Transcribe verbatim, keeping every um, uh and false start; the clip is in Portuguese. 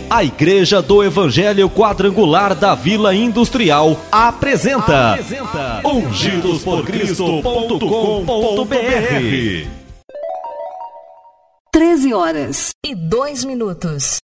A Igreja do Evangelho Quadrangular da Vila Industrial apresenta, apresenta ungidos por cristo ponto com ponto br. treze horas e dois minutos.